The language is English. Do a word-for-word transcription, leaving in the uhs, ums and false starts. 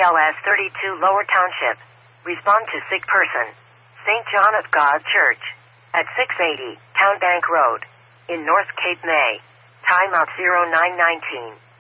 L S thirty-two Lower Township. Respond to sick person. Saint John of God Church. At six eighty Town Bank Road. In North Cape May. Time out zero nine nineteen.